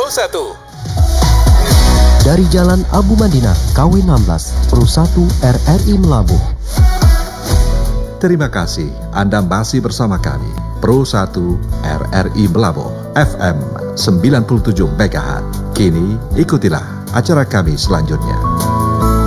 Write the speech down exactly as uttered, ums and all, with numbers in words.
satu. Dari Jalan Abu Madinah, K W enam belas, Pro satu R R I Melabuh. Terima kasih Anda masih bersama kami, Pro satu R R I Melabuh, F M sembilan puluh tujuh megahertz. Kini ikutilah acara kami selanjutnya.